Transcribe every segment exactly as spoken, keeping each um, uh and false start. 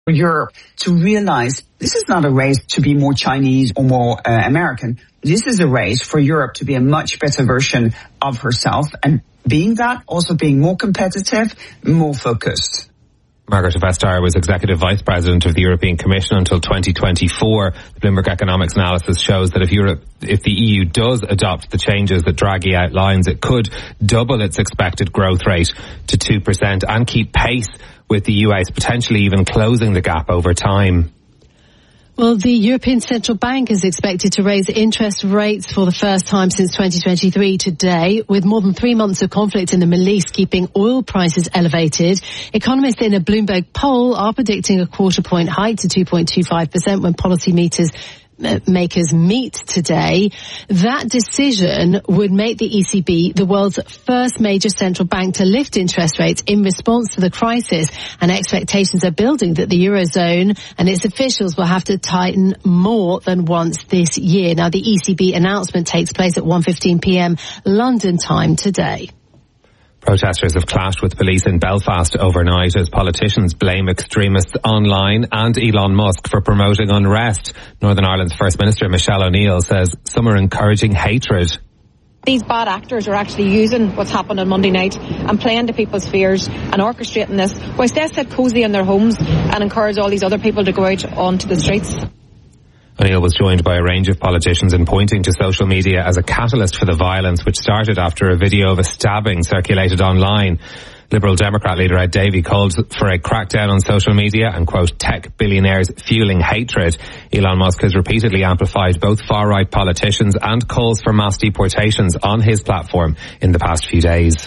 for Europe to realize this is not a race to be more Chinese or more uh, American. This is a race for Europe to be a much better version of herself, and being that, also being more competitive, more focused. Margaret Vestager was Executive Vice President of the European Commission until twenty twenty-four. The Bloomberg Economics analysis shows that if Europe, if the E U does adopt the changes that Draghi outlines, it could double its expected growth rate to two percent and keep pace with the U S, potentially even closing the gap over time. Well, the European Central Bank is expected to raise interest rates for the first time since twenty twenty-three today, with more than three months of conflict in the Middle East keeping oil prices elevated. Economists in a Bloomberg poll are predicting a quarter point hike to two point two five percent when policy meters makers meet today. That decision would make the E C B the world's first major central bank to lift interest rates in response to the crisis, and expectations are building that the Eurozone and its officials will have to tighten more than once this year. Now, the E C B announcement takes place at one fifteen p.m. London time today. Protesters have clashed with police in Belfast overnight as politicians blame extremists online and Elon Musk for promoting unrest. Northern Ireland's First Minister Michelle O'Neill says some are encouraging hatred. These bad actors are actually using what's happened on Monday night and playing to people's fears and orchestrating this, whilst they sit cosy in their homes and encourage all these other people to go out onto the streets. O'Neill was joined by a range of politicians in pointing to social media as a catalyst for the violence, which started after a video of a stabbing circulated online. Liberal Democrat leader Ed Davey called for a crackdown on social media and, quote, tech billionaires fueling hatred. Elon Musk has repeatedly amplified both far-right politicians and calls for mass deportations on his platform in the past few days.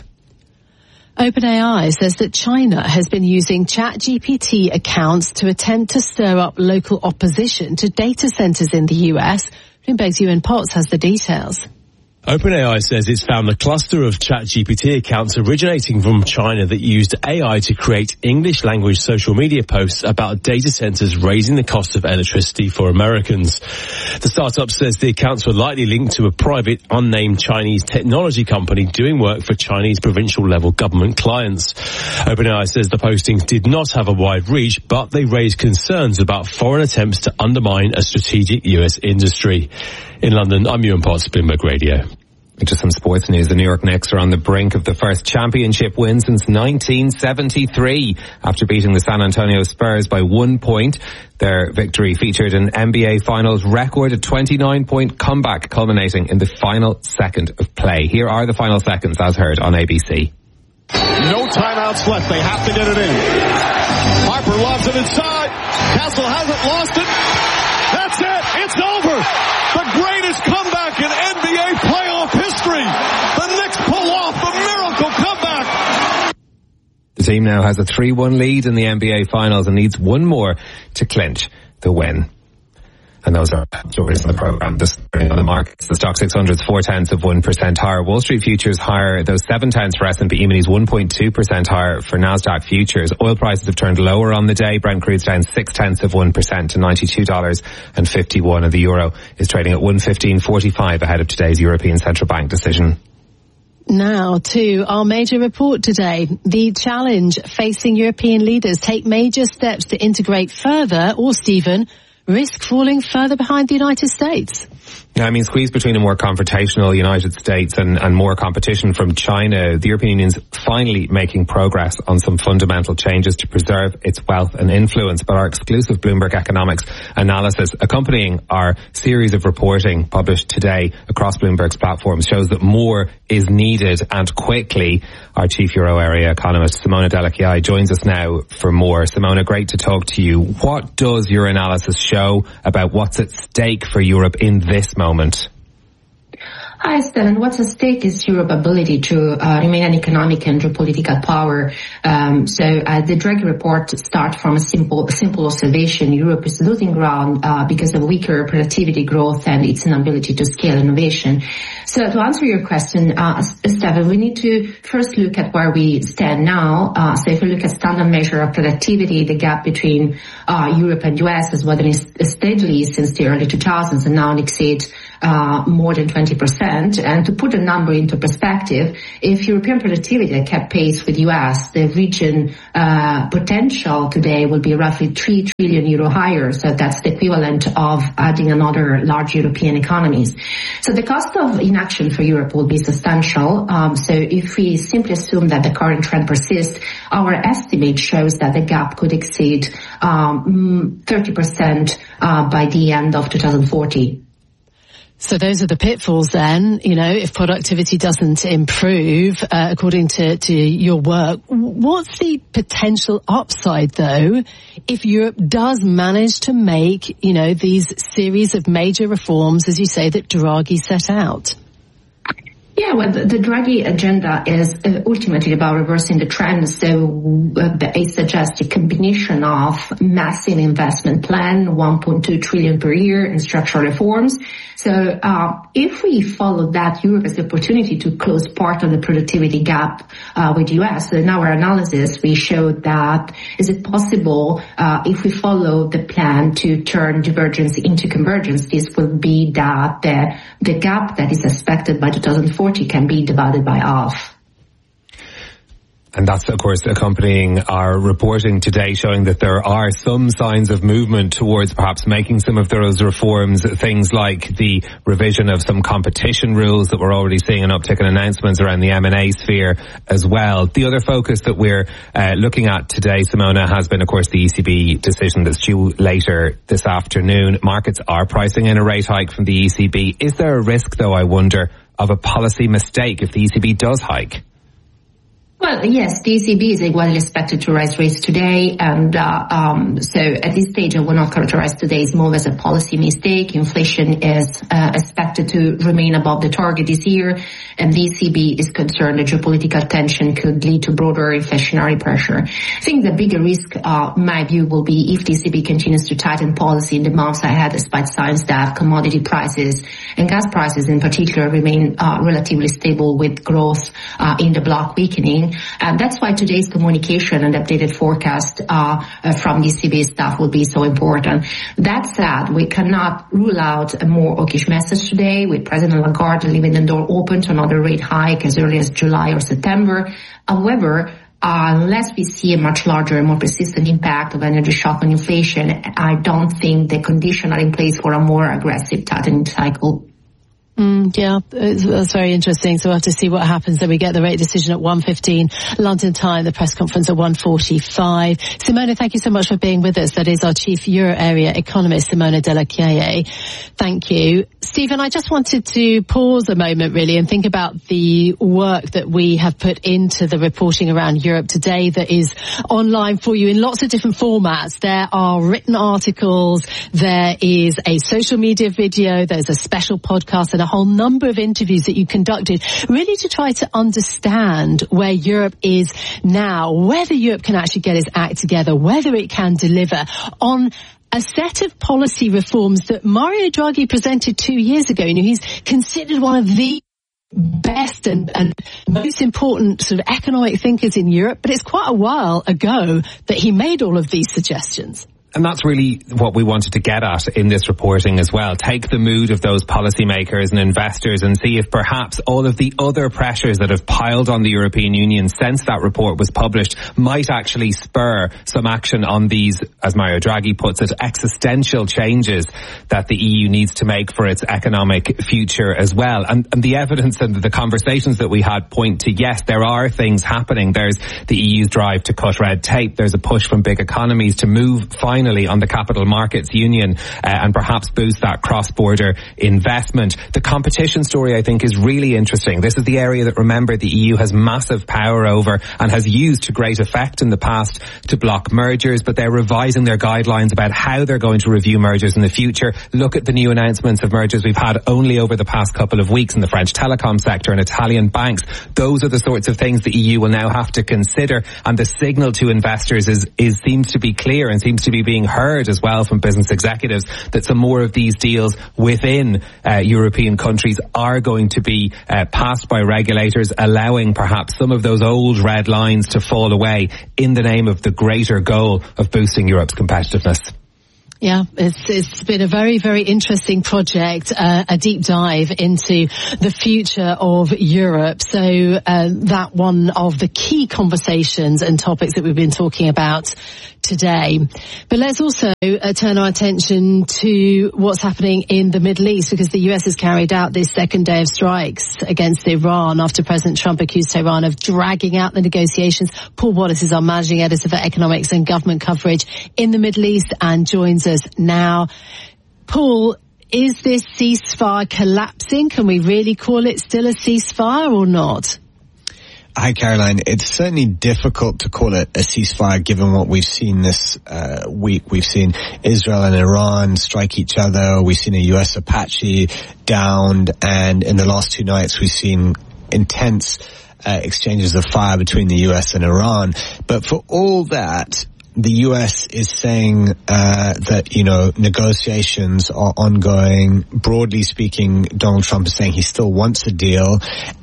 OpenAI says that China has been using ChatGPT accounts to attempt to stir up local opposition to data centers in the U S. Bloomberg's Ewan Potts has the details. OpenAI says it's found a cluster of ChatGPT accounts originating from China that used A I to create English-language social media posts about data centers raising the cost of electricity for Americans. The startup says the accounts were likely linked to a private, unnamed Chinese technology company doing work for Chinese provincial-level government clients. OpenAI says the postings did not have a wide reach, but they raised concerns about foreign attempts to undermine a strategic U S industry. In London, I'm Ewan Potts, Bloomberg Radio. Just some sports news. The New York Knicks are on the brink of the first championship win since nineteen seventy-three. After beating the San Antonio Spurs by one point, their victory featured an N B A Finals record, a twenty-nine point comeback culminating in the final second of play. Here are the final seconds as heard on A B C. No timeouts left. They have to get it in. Harper lobs it inside. Castle hasn't lost it. That's it. It's over. The greatest comeback in N B A playoff history. The Knicks pull off the miracle comeback. The team now has a three one lead in the N B A Finals and needs one more to clinch the win. And those are stories in the programme this morning on the markets. The Stock six hundred is four tenths of one percent higher. Wall Street futures higher, those seven tenths for S and P E-minis, one point two percent higher for Nasdaq futures. Oil prices have turned lower on the day. Brent crude's down six tenths of one percent to ninety-two dollars and fifty-one, and the euro is trading at one fifteen forty-five ahead of today's European Central Bank decision. Now to our major report today. The challenge facing European leaders: take major steps to integrate further, or Stephen, risk falling further behind the United States. Yeah, I mean, squeezed between a more confrontational United States and, and more competition from China, the European Union's finally making progress on some fundamental changes to preserve its wealth and influence. But our exclusive Bloomberg Economics analysis accompanying our series of reporting published today across Bloomberg's platforms shows that more is needed, and quickly. Our chief Euro area economist, Simona Delachiai, joins us now for more. Simona, great to talk to you. What does your analysis show about what's at stake for Europe in this moment? Hi, Stephen. What's at stake is Europe's ability to uh, remain an economic and geopolitical power. Um, so uh, the Draghi report starts from a simple, simple observation. Europe is losing ground uh, because of weaker productivity growth and its inability to scale innovation. So to answer your question, uh, Stephen, we need to first look at where we stand now. Uh, so if we look at standard measure of productivity, the gap between uh, Europe and U S has widened steadily since the early two thousands and now exceeds uh, more than twenty percent. And to put the number into perspective, if European productivity kept pace with U S, the region uh, potential today will be roughly three trillion euro higher. So that's the equivalent of adding another large European economies. So the cost of inaction for Europe will be substantial. Um, so if we simply assume that the current trend persists, our estimate shows that the gap could exceed um, thirty percent uh, by the end of two thousand forty. So those are the pitfalls then, you know, if productivity doesn't improve, uh, according to, to your work. What's the potential upside, though, if Europe does manage to make, you know, these series of major reforms, as you say, that Draghi set out? Yeah, well, the, the Draghi agenda is uh, ultimately about reversing the trend. So uh, it suggests a combination of massive investment plan, one point two trillion per year, and structural reforms. So uh, if we follow that, Europe has the opportunity to close part of the productivity gap uh, with U S. So in our analysis, we showed that is it possible uh, if we follow the plan to turn divergence into convergence, this will be that the, the gap that is expected by two thousand forty can be divided by half. And that's, of course, accompanying our reporting today, showing that there are some signs of movement towards perhaps making some of those reforms, things like the revision of some competition rules that we're already seeing an uptick in announcements around the M and A sphere as well. The other focus that we're uh, looking at today, Simona, has been, of course, the E C B decision that's due later this afternoon. Markets are pricing in a rate hike from the E C B. Is there a risk, though, I wonder, of a policy mistake if the E C B does hike? Well, yes, the E C B is well expected to raise rates today, and uh, um, so at this stage I will not characterize today's move as a policy mistake. Inflation is uh, expected to remain above the target this year, and the E C B is concerned that geopolitical tension could lead to broader inflationary pressure. I think the bigger risk, uh, in my view, will be if the E C B continues to tighten policy in the months ahead, despite signs that commodity prices and gas prices in particular remain uh, relatively stable with growth uh, in the bloc weakening. And that's why today's communication and updated forecast uh, uh, from the E C B staff will be so important. That said, we cannot rule out a more hawkish message today, with President Lagarde leaving the door open to another rate hike as early as July or September. However, Uh, unless we see a much larger and more persistent impact of energy shock on inflation, I don't think the conditions are in place for a more aggressive tightening cycle. Mm, yeah, that's very interesting. So we'll have to see what happens. Then we get the rate decision at one fifteen London time, the press conference at one forty-five. Simona, thank you so much for being with us. That is our chief Euro area economist, Simona Della Chiaie. Thank you. Stephen, I just wanted to pause a moment really and think about the work that we have put into the reporting around Europe today that is online for you in lots of different formats. There are written articles, there is a social media video, there's a special podcast, and a whole number of interviews that you conducted really to try to understand where Europe is now, whether Europe can actually get its act together, whether it can deliver on a set of policy reforms that Mario Draghi presented two years ago. You know, he's considered one of the best and, and most important sort of economic thinkers in Europe, but it's quite a while ago that he made all of these suggestions. And that's really what we wanted to get at in this reporting as well. Take the mood of those policymakers and investors and see if perhaps all of the other pressures that have piled on the European Union since that report was published might actually spur some action on these, as Mario Draghi puts it, existential changes that the E U needs to make for its economic future as well. And, and the evidence and the conversations that we had point to, yes, there are things happening. There's the E U's drive to cut red tape. There's a push from big economies to move finally on the Capital Markets Union uh, and perhaps boost that cross-border investment. The competition story, I think, is really interesting. This is the area that, remember, the E U has massive power over and has used to great effect in the past to block mergers, but they're revising their guidelines about how they're going to review mergers in the future. Look at the new announcements of mergers we've had only over the past couple of weeks in the French telecom sector and Italian banks. Those are the sorts of things the E U will now have to consider, and the signal to investors is, is seems to be clear and seems to be being heard as well from business executives that some more of these deals within uh, European countries are going to be uh, passed by regulators, allowing perhaps some of those old red lines to fall away in the name of the greater goal of boosting Europe's competitiveness. Yeah, it's, it's been a very, very interesting project, uh, a deep dive into the future of Europe. So uh, that one of the key conversations and topics that we've been talking about today. But let's also uh, turn our attention to what's happening in the Middle East, because the U S has carried out this second day of strikes against Iran after President Trump accused Tehran of dragging out the negotiations. Paul Wallace is our managing editor for economics and government coverage in the Middle East and joins us now. Paul, is this ceasefire collapsing? Can we really call it still a ceasefire or not? Hi, Caroline. It's certainly difficult to call it a ceasefire given what we've seen this uh, week. We've seen Israel and Iran strike each other. We've seen a U S Apache downed. And in the last two nights, we've seen intense uh, exchanges of fire between the U S and Iran. But for all that, the U S is saying uh that, you know, negotiations are ongoing. Broadly speaking, Donald Trump is saying he still wants a deal.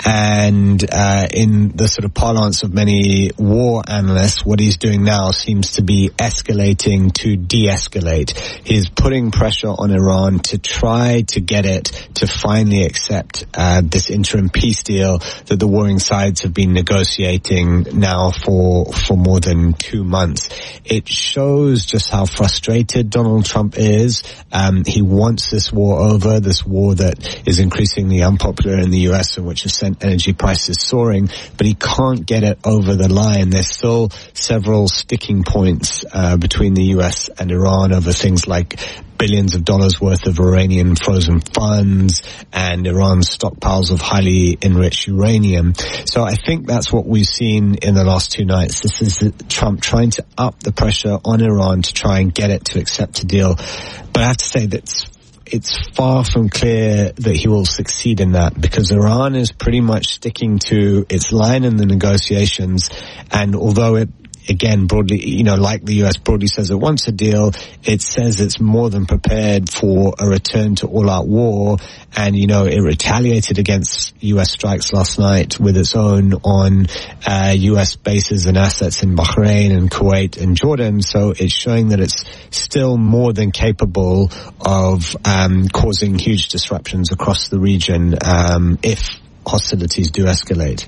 And uh in the sort of parlance of many war analysts, what he's doing now seems to be escalating to de-escalate. He's putting pressure on Iran to try to get it to finally accept uh this interim peace deal that the warring sides have been negotiating now for for more than two months. It shows just how frustrated Donald Trump is. Um, he wants this war over, this war that is increasingly unpopular in the U S and which has sent energy prices soaring, but he can't get it over the line. There's still several sticking points uh, between the U S and Iran over things like billions of dollars worth of Iranian frozen funds and Iran's stockpiles of highly enriched uranium. So I think that's what we've seen in the last two nights. This is Trump trying to up the pressure on Iran to try and get it to accept a deal. But I have to say that it's, it's far from clear that he will succeed in that, because Iran is pretty much sticking to its line in the negotiations. And although it again, broadly, you know, like the U S broadly says it wants a deal, it says it's more than prepared for a return to all-out war. And, you know, it retaliated against U S strikes last night with its own on uh, U S bases and assets in Bahrain and Kuwait and Jordan. So it's showing that it's still more than capable of um, causing huge disruptions across the region um, if hostilities do escalate.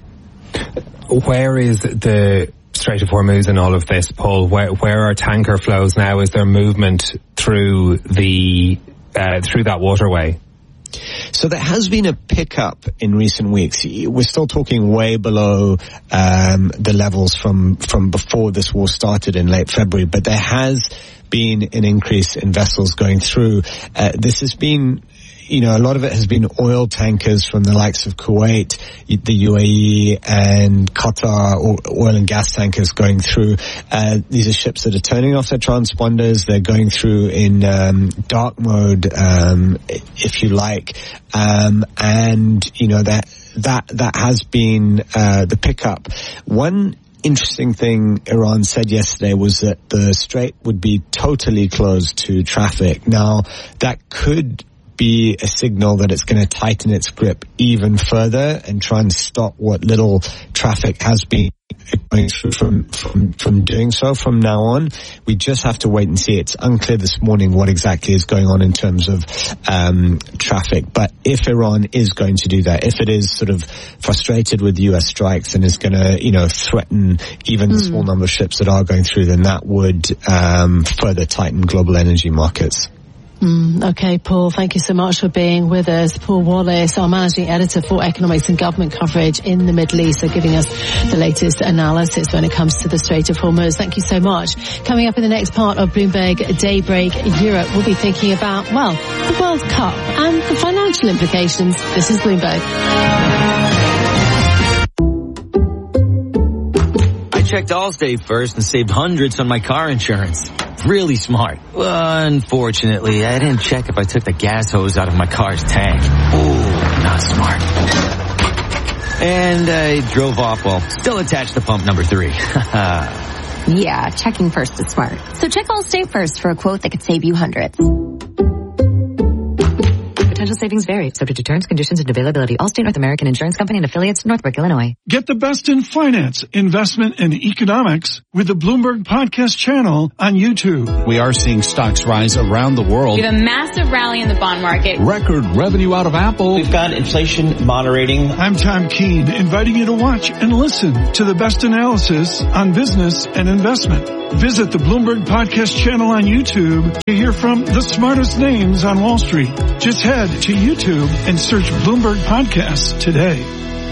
Where is the Strait of Hormuz in all of this, Paul? Where, where are tanker flows now? Is there movement through the uh, through that waterway? So there has been a pickup in recent weeks. We're still talking way below um, the levels from from before this war started in late February, but there has been an increase in vessels going through. Uh, this has been, you know, a lot of it has been oil tankers from the likes of Kuwait, the U A E and Qatar, oil and gas tankers going through. Uh, these are ships that are turning off their transponders. They're going through in um, dark mode, um, if you like. Um, and, you know, that, that, that has been uh, the pickup. One interesting thing Iran said yesterday was that the strait would be totally closed to traffic. Now, that could be a signal that it's going to tighten its grip even further and try and stop what little traffic has been going through from, from, from doing so from now on. We just have to wait and see. It's unclear this morning what exactly is going on in terms of um, traffic. But if Iran is going to do that, if it is sort of frustrated with U S strikes and is going to, you know, threaten even mm. the small number of ships that are going through, then that would um, further tighten global energy markets. Mm, okay, Paul, thank you so much for being with us. Paul Wallace, our managing editor for economics and government coverage in the Middle East, so giving us the latest analysis when it comes to the Strait of Hormuz. Thank you so much. Coming up in the next part of Bloomberg Daybreak Europe, we'll be thinking about, well, the World Cup and the financial implications. This is Bloomberg. I checked Allstate first and saved hundreds on my car insurance. Really smart. Unfortunately, I didn't check if I took the gas hose out of my car's tank. Ooh, not smart. And I drove off while still attached to pump number three. Yeah, checking first is smart. So check Allstate first for a quote that could save you hundreds. Potential Potential savings vary, subject to terms, conditions, and availability. Allstate North American Insurance Company and affiliates, Northbrook, Illinois. Get the best in finance, investment, and economics with the Bloomberg Podcast channel on YouTube. We are seeing stocks rise around the world. We have a massive rally in the bond market. Record revenue out of Apple. We've got inflation moderating. I'm Tom Keene, inviting you to watch and listen to the best analysis on business and investment. Visit the Bloomberg Podcast channel on YouTube to hear from the smartest names on Wall Street. Just head to YouTube and search Bloomberg Podcasts today.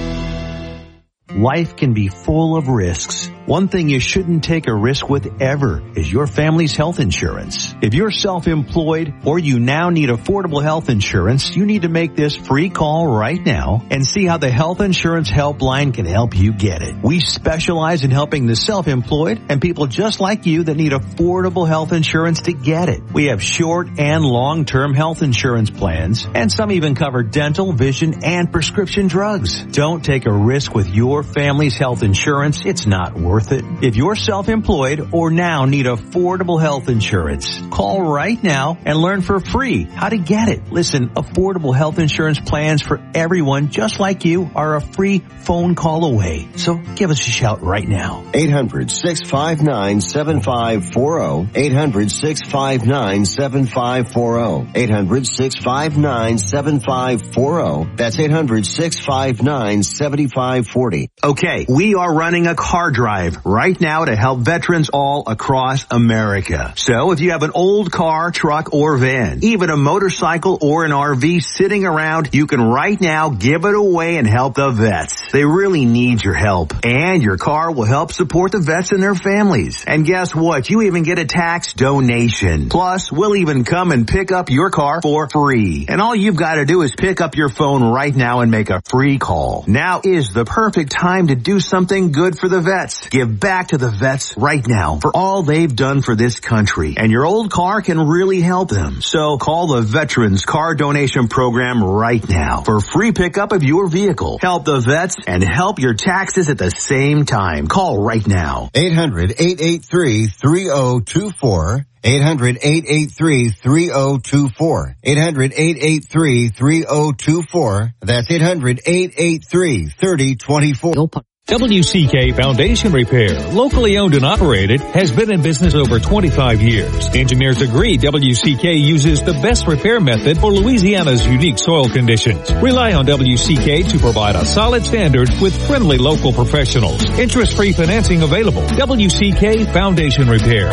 Life can be full of risks. One thing you shouldn't take a risk with ever is your family's health insurance. If you're self-employed or you now need affordable health insurance, you need to make this free call right now and see how the Health Insurance Helpline can help you get it. We specialize in helping the self-employed and people just like you that need affordable health insurance to get it. We have short and long-term health insurance plans, and some even cover dental, vision, and prescription drugs. Don't take a risk with your family's health insurance. It's not worth it. If you're self-employed or now need affordable health insurance, call right now and learn for free how to get it. Listen, affordable health insurance plans for everyone just like you are a free phone call away. So give us a shout right now. eight hundred, six five nine, seven five four zero. eight hundred, six five nine, seven five four zero. eight hundred, six five nine, seven five four zero. That's eight hundred, six five nine, seven five four zero. Okay, we are running a car drive right now to help veterans all across America. So if you have an old car, truck, or van, even a motorcycle or an R V sitting around, you can right now give it away and help the vets. They really need your help. And your car will help support the vets and their families. And guess what? You even get a tax donation. Plus, we'll even come and pick up your car for free. And all you've got to do is pick up your phone right now and make a free call. Now is the perfect time to do something good for the vets. Give back to the vets right now for all they've done for this country. And your old car can really help them. So call the Veterans Car Donation Program right now for free pickup of your vehicle. Help the vets and help your taxes at the same time. Call right now. eight hundred, eight eight three, three zero two four. eight hundred, eight eight three, three zero two four. eight hundred, eight eight three, three zero two four. That's eight hundred, eight eight three, three zero two four. W C K Foundation Repair, locally owned and operated, has been in business over twenty-five years. Engineers agree W C K uses the best repair method for Louisiana's unique soil conditions. Rely on W C K to provide a solid standard with friendly local professionals. Interest-free financing available. W C K Foundation Repair.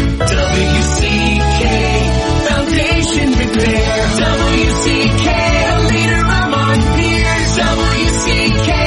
W C K Foundation Repair. W C K, a leader among peers. W C K.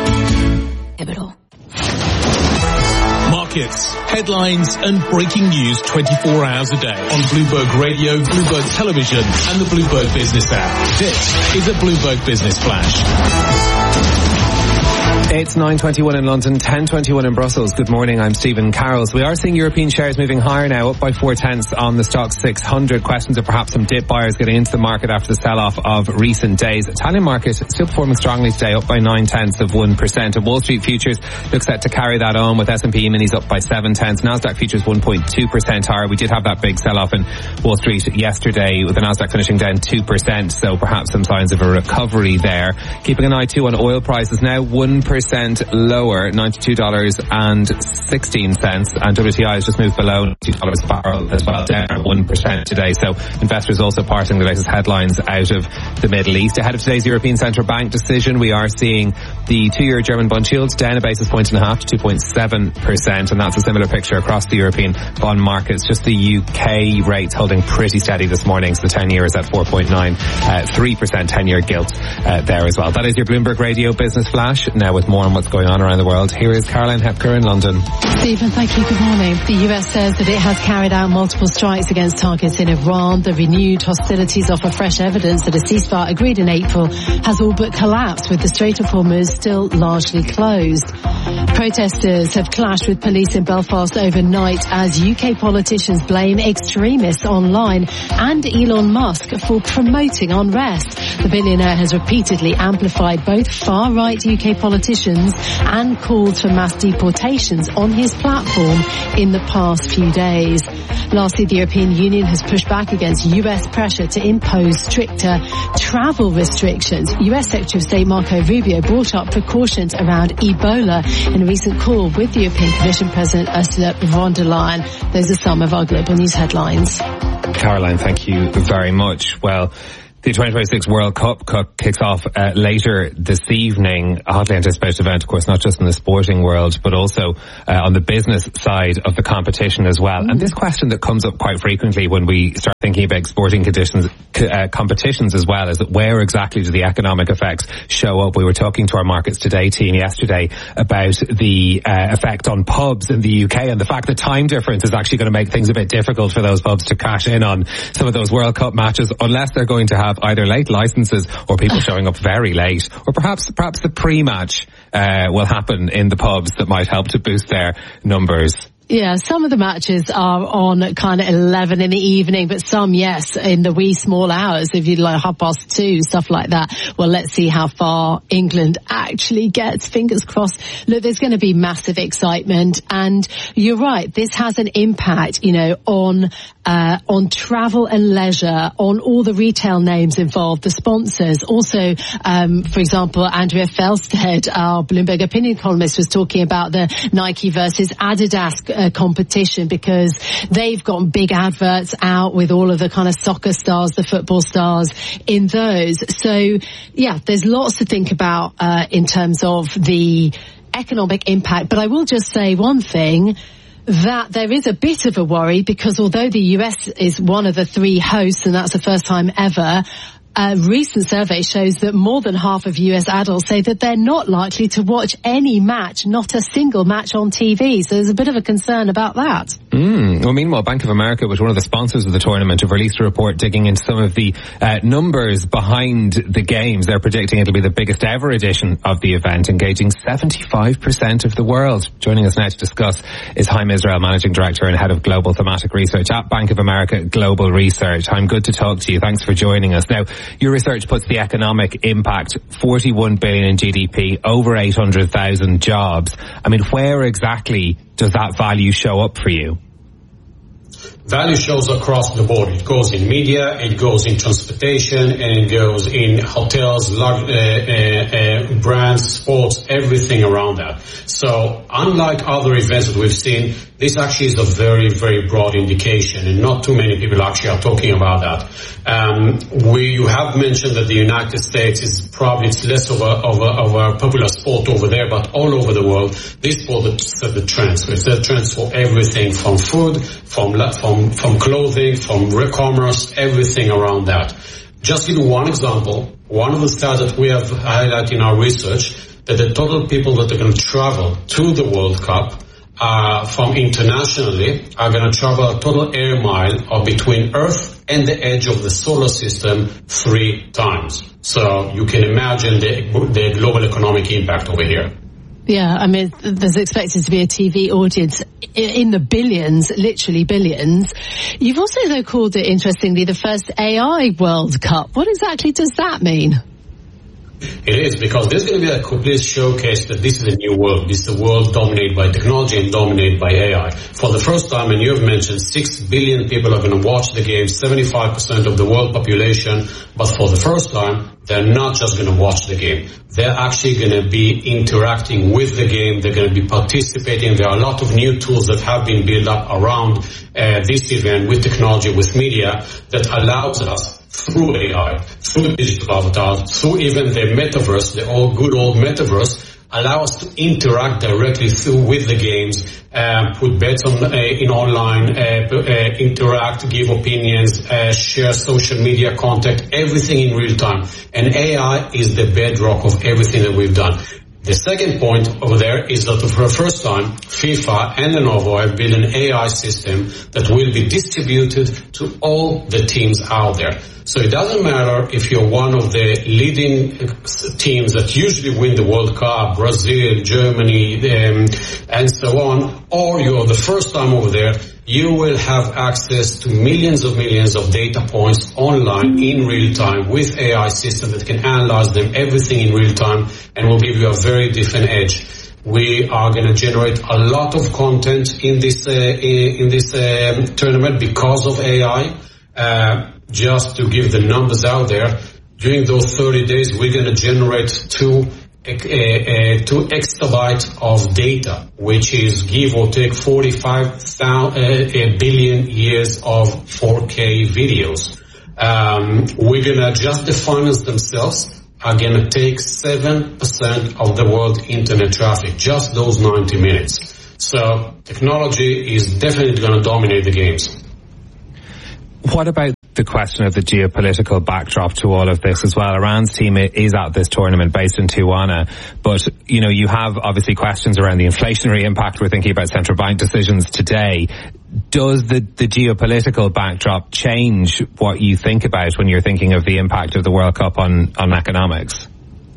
Markets, headlines, and breaking news twenty-four hours a day on Bloomberg Radio, Bloomberg Television, and the Bloomberg Business app. This is a Bloomberg Business Flash. It's nine twenty-one in London, ten twenty-one in Brussels. Good morning, I'm Stephen Carroll. We are seeing European shares moving higher now, up by four tenths on the stock six hundred. Questions of perhaps some dip buyers getting into the market after the sell-off of recent days. Italian market still performing strongly today, up by nine tenths of one percent. And Wall Street futures look set to carry that on, with S and P minis up by seven tenths. Nasdaq futures one point two percent higher. We did have that big sell-off in Wall Street yesterday, with the Nasdaq finishing down two percent, so perhaps some signs of a recovery there. Keeping an eye too on oil prices now, one percent lower, ninety-two dollars and sixteen cents, and W T I has just moved below ninety dollars a barrel as well, down one percent today. So investors also parsing the latest headlines out of the Middle East. Ahead of today's European Central Bank decision, we are seeing the two-year German bond yields down a basis point and a half to two point seven percent, and that's a similar picture across the European bond markets. Just the U K rates holding pretty steady this morning, so the ten-year is at four point nine three percent, ten-year gilt uh, there as well. That is your Bloomberg Radio Business Flash. Now with more on what's going on around the world, here is Caroline Hepker in London. Stephen, thank you. Good morning. The U S says that it has carried out multiple strikes against targets in Iran. The renewed hostilities offer fresh evidence that a ceasefire agreed in April has all but collapsed, with the Strait of Hormuz still largely closed. Protesters have clashed with police in Belfast overnight as U K politicians blame extremists online and Elon Musk for promoting unrest. The billionaire has repeatedly amplified both far-right U K politicians and called for mass deportations on his platform in the past few days. Lastly, the European Union has pushed back against U S pressure to impose stricter travel restrictions. U S Secretary of State Marco Rubio brought up precautions around Ebola in a recent call with the European Commission President Ursula von der Leyen. Those are some of our global news headlines. Caroline, thank you very much. Well, the twenty twenty-six World Cup kicks off uh, later this evening. A hotly anticipated event, of course, not just in the sporting world, but also uh, on the business side of the competition as well. Mm. And this question that comes up quite frequently when we start thinking about sporting conditions, uh, competitions as well, is that where exactly do the economic effects show up? We were talking to our Markets Today team yesterday about the uh, effect on pubs in the U K and the fact that time difference is actually going to make things a bit difficult for those pubs to cash in on some of those World Cup matches, unless they're going to have either late licenses or people showing up very late, or perhaps perhaps the pre-match uh, will happen in the pubs that might help to boost their numbers. Yeah, some of the matches are on kind of eleven in the evening, but some, yes, in the wee small hours, if you like half past two, stuff like that. Well, let's see how far England actually gets. Fingers crossed. Look, there's going to be massive excitement, and you're right, this has an impact, you know, on uh on travel and leisure, on all the retail names involved, the sponsors. Also, um for example, Andrea Felsted, our Bloomberg opinion columnist, was talking about the Nike versus Adidas uh, competition, because they've got big adverts out with all of the kind of soccer stars, the football stars in those. So, yeah, there's lots to think about uh in terms of the economic impact. But I will just say one thing, that there is a bit of a worry, because although the U S is one of the three hosts, and that's the first time ever, a recent survey shows that more than half of U S adults say that they're not likely to watch any match, not a single match on T V. So there's a bit of a concern about that. Mm. Well, meanwhile, Bank of America, which one of the sponsors of the tournament, have released a report digging into some of the uh, numbers behind the games. They're predicting it'll be the biggest ever edition of the event, engaging seventy-five percent of the world. Joining us now to discuss is Haim Israel, Managing Director and Head of Global Thematic Research at Bank of America Global Research. Haim, good to talk to you. Thanks for joining us. Now, your research puts the economic impact, forty-one billion in G D P, over eight hundred thousand jobs. I mean, where exactly does that value show up for you? Value shows across the board. It goes in media, it goes in transportation, and it goes in hotels, large, uh, uh, uh, brands, sports, everything around that. So unlike other events that we've seen, this actually is a very, very broad indication, and not too many people actually are talking about that. Um, we, you have mentioned that the United States is probably it's less of a, of a, of a popular sport over there, but all over the world, this sport set the trends. So it's the trends for everything from food, from, from, from clothing, from e-commerce, everything around that. Just give you one example. One of the stats that we have highlighted in our research, that the total people that are going to travel to the World Cup uh, from internationally are going to travel a total air mile of between Earth and the edge of the solar system three times. So you can imagine the, the global economic impact over here. Yeah, I mean, there's expected to be a T V audience in the billions, literally billions. You've also, though, called it, interestingly, the first A I World Cup. What exactly does that mean? It is, because there's going to be a complete showcase that this is a new world. This is a world dominated by technology and dominated by A I. For the first time, and you have mentioned, six billion people are going to watch the game, seventy-five percent of the world population. But for the first time, they're not just going to watch the game. They're actually going to be interacting with the game. They're going to be participating. There are a lot of new tools that have been built up around uh, this event with technology, with media, that allows us, through A I, through digital avatars, through even the metaverse, the old good old metaverse, allow us to interact directly through with the games, uh, put bets on uh, in online, uh, uh, interact, give opinions, uh, share social media content, everything in real time. And A I is the bedrock of everything that we've done. The second point over there is that for the first time, FIFA and Lenovo have built an A I system that will be distributed to all the teams out there. So it doesn't matter if you're one of the leading teams that usually win the World Cup, Brazil, Germany, um, and so on, or you're the first time over there. you will have access to millions of millions of data points online in real time with A I system that can analyze them, everything in real time, and will give you a very different edge. We are going to generate a lot of content in this uh, in this uh, tournament because of A I. Uh, just to give the numbers out there, during those thirty days, we're going to generate two uh, uh, two exabyte of data, which is give or take forty-five billion years of four K videos. Um, we're going to just the finals themselves are going to take seven percent of the world internet traffic, just those ninety minutes. So technology is definitely going to dominate the games. What about the question of the geopolitical backdrop to all of this as well? Iran's team is at this tournament based in Tijuana, but, you know, you have obviously questions around the inflationary impact. We're thinking about central bank decisions today. Does the, the geopolitical backdrop change what you think about when you're thinking of the impact of the World Cup on, on economics?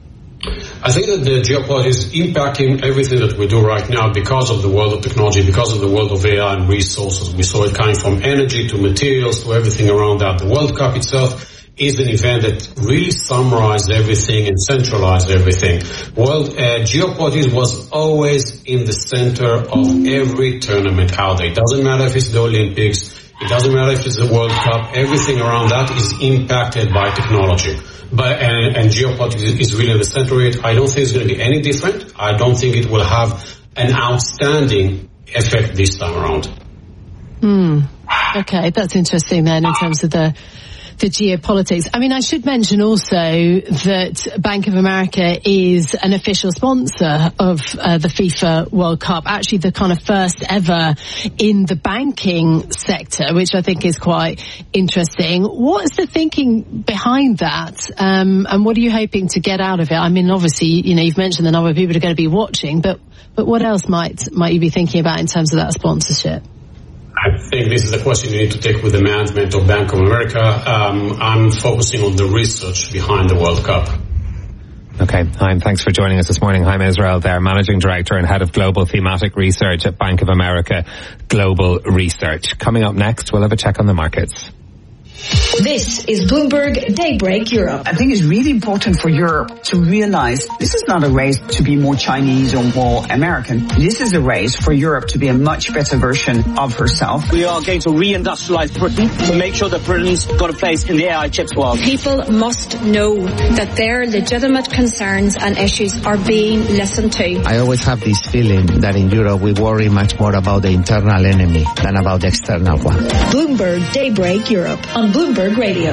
I think that the geopolitics is impacting everything that we do right now because of the world of technology, because of the world of A I and resources. We saw it coming from energy to materials to everything around that. The World Cup itself is an event that really summarized everything and centralized everything. World uh, geopolitics was always in the center of every tournament out there. It doesn't matter if it's the Olympics, it doesn't matter if it's the World Cup, everything around that is impacted by technology. But and, and geopolitics is really the center of it. I don't think it's going to be any different. I don't think it will have an outstanding effect this time around. Hmm. Okay, that's interesting then in terms of the the geopolitics. I mean, I should mention also that Bank of America is an official sponsor of uh, the FIFA World Cup, actually the kind of first ever in the banking sector, which I think is quite interesting. What is the thinking behind that? Um, and what are you hoping to get out of it? I mean, obviously, you know, you've mentioned the number of people who are going to be watching, but, but what else might, might you be thinking about in terms of that sponsorship? I think this is a question you need to take with the management of Bank of America. Um, I'm focusing on the research behind the World Cup. Okay, Chaim, thanks for joining us this morning. Chaim Israel there, Managing Director and Head of Global Thematic Research at Bank of America Global Research. Coming up next, we'll have a check on the markets. This is Bloomberg Daybreak Europe. I think it's really important for Europe to realize this is not a race to be more Chinese or more American. This is a race for Europe to be a much better version of herself. We are going to re-industrialize Britain to make sure that Britain's got a place in the A I chips world. People must know that their legitimate concerns and issues are being listened to. I always have this feeling that in Europe we worry much more about the internal enemy than about the external one. Bloomberg Daybreak Europe on Bloomberg Radio.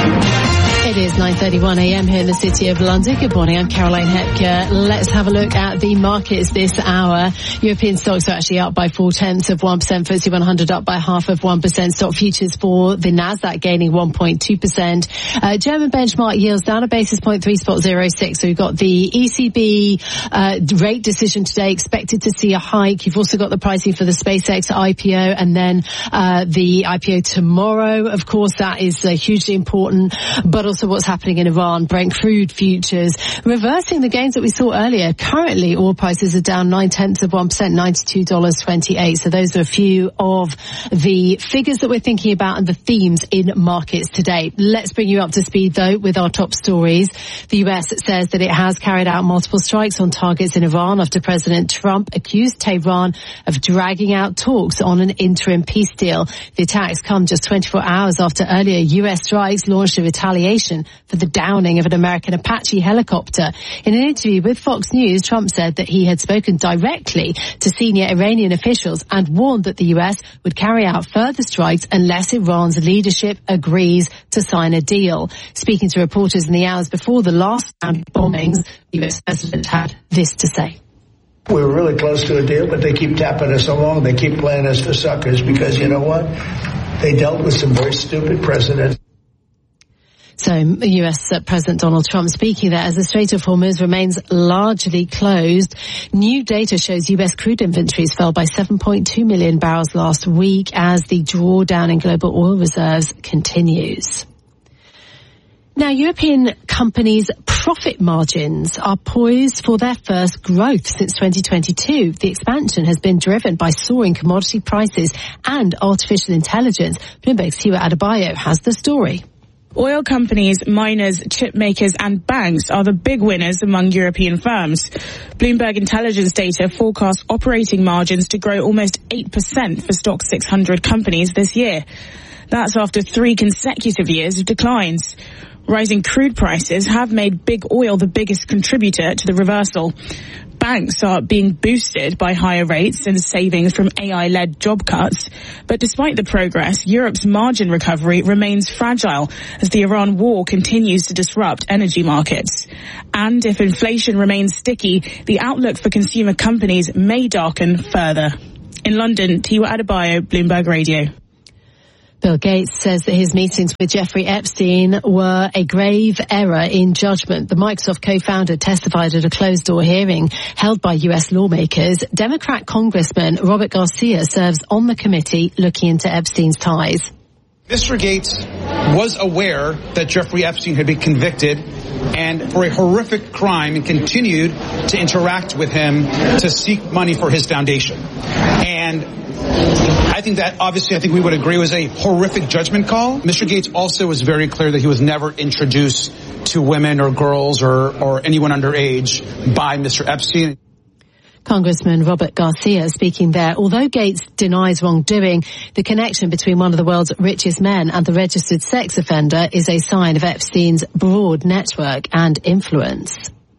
It is nine thirty-one a.m. here in the City of London. Good morning, I'm Caroline Hepker. Let's have a look at the markets this hour. European stocks are actually up by four-tenths of one percent. F T S E one hundred up by half of one percent. Stock futures for the Nasdaq gaining one point two percent. Uh, German benchmark yields down a basis point, three spot zero six. So we've got the E C B uh, rate decision today, expected to see a hike. You've also got the pricing for the SpaceX I P O and then uh, the I P O tomorrow. Of course, that is uh, hugely important, but also what's happening in Iran. Brent crude futures reversing the gains that we saw earlier. Currently, oil prices are down nine tenths of one percent, ninety-two dollars and twenty-eight cents. So those are a few of the figures that we're thinking about and the themes in markets today. Let's bring you up to speed, though, with our top stories. The U S says that it has carried out multiple strikes on targets in Iran after President Trump accused Tehran of dragging out talks on an interim peace deal. The attacks come just twenty-four hours after earlier U S strikes launched a retaliation for the downing of an American Apache helicopter. In an interview with Fox News, Trump said that he had spoken directly to senior Iranian officials and warned that the U S would carry out further strikes unless Iran's leadership agrees to sign a deal. Speaking to reporters in the hours before the last round of bombings, the U S president had this to say. We were really close to a deal, but they keep tapping us along. They keep playing us for suckers because, you know what? They dealt with some very stupid precedents. So U S President Donald Trump speaking there as the Strait of Hormuz remains largely closed. New data shows U S crude inventories fell by seven point two million barrels last week as the drawdown in global oil reserves continues. Now, European companies profit margins are poised for their first growth since twenty twenty-two. The expansion has been driven by soaring commodity prices and artificial intelligence. Bloomberg's Tiwa Adebayo has the story. Oil companies, miners, chip makers and banks are the big winners among European firms. Bloomberg Intelligence data forecasts operating margins to grow almost eight percent for Stoxx six hundred companies this year. That's after three consecutive years of declines. Rising crude prices have made big oil the biggest contributor to the reversal. Banks are being boosted by higher rates and savings from A I-led job cuts. But despite the progress, Europe's margin recovery remains fragile as the Iran war continues to disrupt energy markets. And if inflation remains sticky, the outlook for consumer companies may darken further. In London, Tiwa Adebayo, Bloomberg Radio. Bill Gates says that his meetings with Jeffrey Epstein were a grave error in judgment. The Microsoft co-founder testified at a closed-door hearing held by U S lawmakers. Democrat Congressman Robert Garcia serves on the committee looking into Epstein's ties. Mister Gates was aware that Jeffrey Epstein had been convicted and for a horrific crime and continued to interact with him to seek money for his foundation. And I think that obviously I think we would agree was a horrific judgment call. Mister Gates also was very clear that he was never introduced to women or girls or, or anyone underage by Mister Epstein. Congressman Robert Garcia speaking there. Although Gates denies wrongdoing, the connection between one of the world's richest men and the registered sex offender is a sign of Epstein's broad network and influence.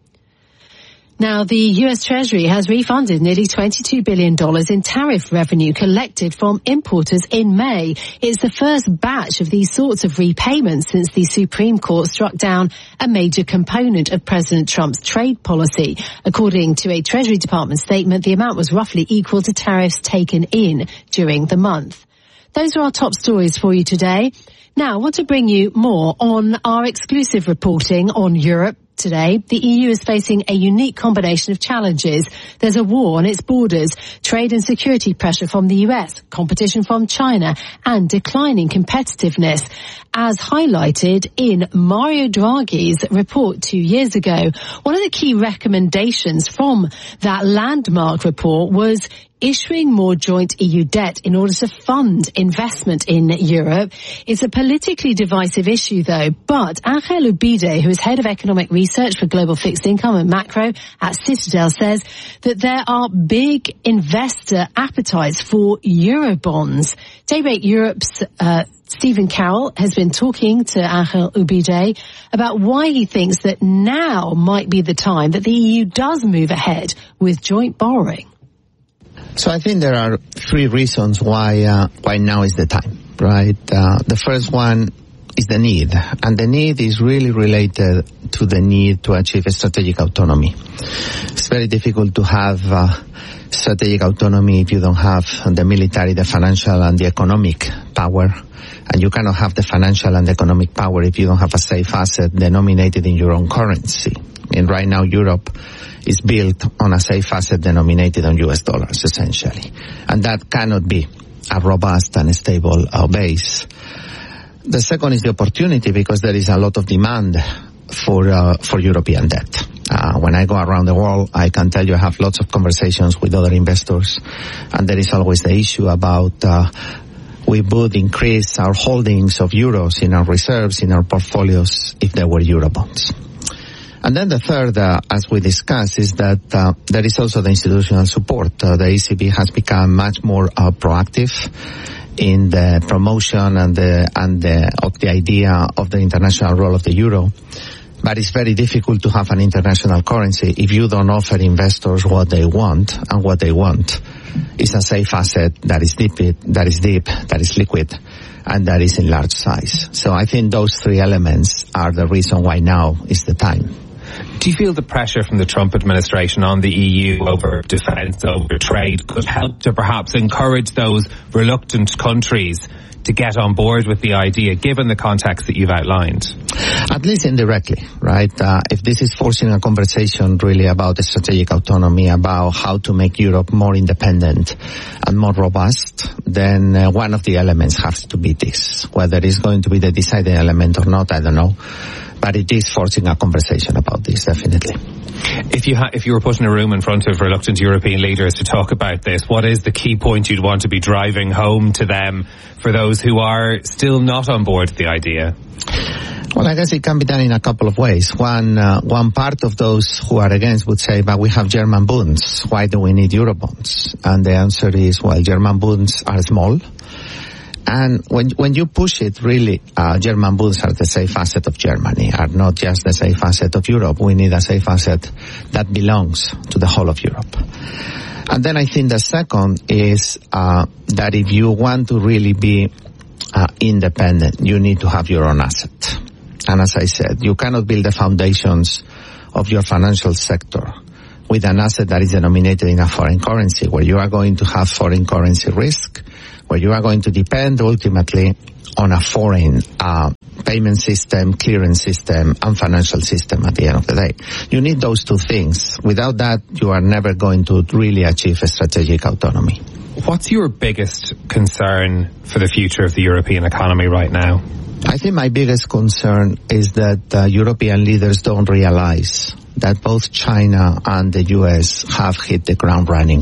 Now, the U S Treasury has refunded nearly twenty-two billion dollars in tariff revenue collected from importers in May. It's the first batch of these sorts of repayments since the Supreme Court struck down a major component of President Trump's trade policy. According to a Treasury Department statement, the amount was roughly equal to tariffs taken in during the month. Those are our top stories for you today. Now, I want to bring you more on our exclusive reporting on Europe. Today, the E U is facing a unique combination of challenges. There's a war on its borders, trade and security pressure from the U S, competition from China, and declining competitiveness, as highlighted in Mario Draghi's report two years ago. One of the key recommendations from that landmark report was issuing more joint E U debt in order to fund investment in Europe. It's a politically divisive issue, though, but Angel Ubide, who is head of economic research for global fixed income and macro at Citadel, says that there are big investor appetites for Eurobonds. Daybreak Europe's uh, Stephen Carroll has been talking to Angel Ubide about why he thinks that now might be the time that the E U does move ahead with joint borrowing. So I think there are three reasons why uh, why now is the time, right? Uh, the first one is the need, and the need is really related to the need to achieve a strategic autonomy. It's very difficult to have uh, strategic autonomy if you don't have the military, the financial, and the economic power. And you cannot have the financial and economic power if you don't have a safe asset denominated in your own currency. And right now, Europe is built on a safe asset denominated on U S dollars, essentially. And that cannot be a robust and stable uh, base. The second is the opportunity, because there is a lot of demand for uh, for European debt. Uh, when I go around the world, I can tell you I have lots of conversations with other investors, and there is always the issue about uh, we would increase our holdings of euros in our reserves, in our portfolios, if there were Eurobonds. And then the third, uh, as we discussed, is that uh, there is also the institutional support. Uh, the E C B has become much more uh, proactive in the promotion and the and the of the idea of the international role of the euro. But it's very difficult to have an international currency if you don't offer investors what they want, and what they want is a safe asset that is deep, that is deep, that is liquid, and that is in large size. So I think those three elements are the reason why now is the time. Do you feel the pressure from the Trump administration on the E U over defence, over trade, could help to perhaps encourage those reluctant countries to get on board with the idea, given the context that you've outlined? And at least indirectly, right? Uh, if this is forcing a conversation really about the strategic autonomy, about how to make Europe more independent and more robust, then uh, one of the elements has to be this. Whether it's going to be the deciding element or not, I don't know. But it is forcing a conversation about this, definitely. If you ha- if you were put in a room in front of reluctant European leaders to talk about this, what is the key point you'd want to be driving home to them for those who are still not on board the idea? Well, I guess it can be done in a couple of ways. One, uh, one part of those who are against would say, but we have German bonds. Why do we need Eurobonds? And the answer is, well, German bonds are small. And when when you push it, really, uh, German bonds are the safe asset of Germany, are not just the safe asset of Europe. We need a safe asset that belongs to the whole of Europe. And then I think the second is uh, that if you want to really be uh, independent, you need to have your own asset. And as I said, you cannot build the foundations of your financial sector with an asset that is denominated in a foreign currency, where you are going to have foreign currency risk, where you are going to depend ultimately on a foreign uh, payment system, clearance system, and financial system at the end of the day. You need those two things. Without that, you are never going to really achieve a strategic autonomy. What's your biggest concern for the future of the European economy right now? I think my biggest concern is that uh, European leaders don't realize that both China and the U S have hit the ground running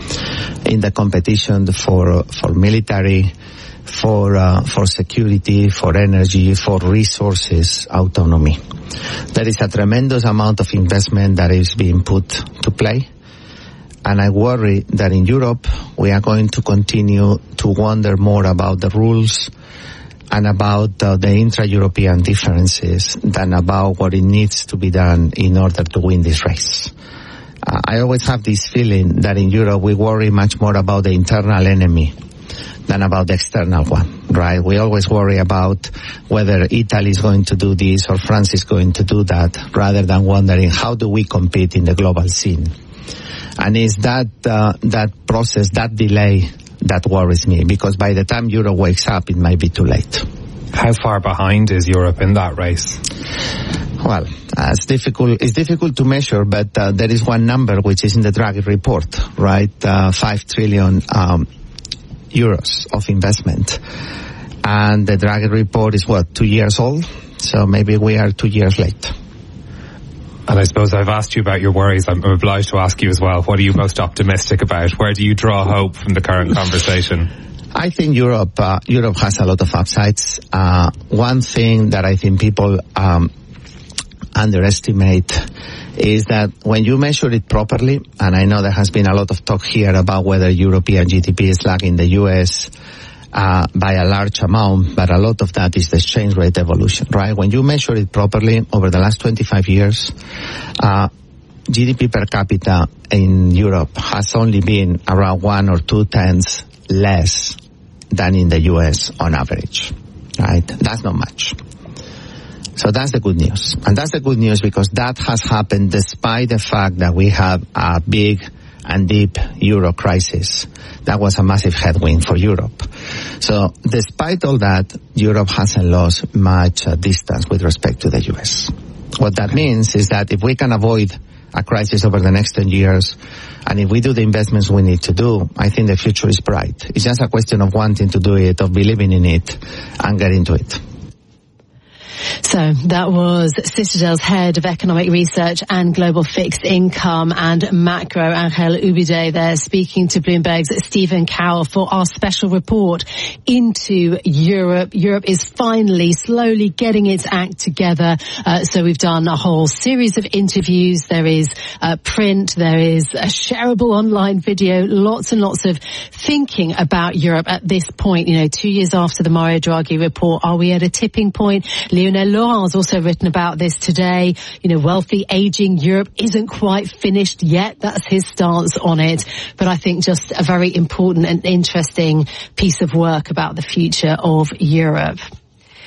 in the competition for for military, for uh, for security, for energy, for resources autonomy. There is a tremendous amount of investment that is being put to play, and I worry that in Europe we are going to continue to wonder more about the rules and about uh, the intra-European differences than about what it needs to be done in order to win this race. Uh, I always have this feeling that in Europe we worry much more about the internal enemy than about the external one, right? We always worry about whether Italy is going to do this or France is going to do that, rather than wondering how do we compete in the global scene. And it's that, uh, that process, that delay, that worries me, because by the time Europe wakes up, it might be too late. How far behind is Europe in that race? Well, uh, it's difficult. It's difficult to measure, but uh, there is one number which is in the Draghi report, right? Uh, Five trillion um, euros of investment, and the Draghi report is what, two years old? So maybe we are two years late. And I suppose I've asked you about your worries. I'm obliged to ask you as well. What are you most optimistic about? Where do you draw hope from the current conversation? I think Europe, uh, Europe has a lot of upsides. Uh, one thing that I think people um, underestimate is that when you measure it properly, and I know there has been a lot of talk here about whether European G D P is lagging the U S uh, by a large amount, but a lot of that is the exchange rate evolution, right? When you measure it properly over the last twenty-five years, uh, G D P per capita in Europe has only been around one or two tenths less than in the U S on average, right? That's not much. So that's the good news. And that's the good news because that has happened despite the fact that we have a big and deep euro crisis. That was a massive headwind for Europe. So despite all that, Europe hasn't lost much uh, distance with respect to the U S. What that means is that if we can avoid a crisis over the next ten years, and if we do the investments we need to do, I think the future is bright. It's just a question of wanting to do it, of believing in it, and getting to it. So that was Citadel's head of economic research and global fixed income and macro, Angel Ubide, there speaking to Bloomberg's Stephen Cowell for our special report into Europe. Europe is finally slowly getting its act together. Uh, so we've done a whole series of interviews. There is uh, print, there is a shareable online video, lots and lots of thinking about Europe at this point. You know, two years after the Mario Draghi report, are we at a tipping point? Lionel Laurent has also written about this today. You know, wealthy, aging Europe isn't quite finished yet. That's his stance on it. But I think just a very important and interesting piece of work about the future of Europe.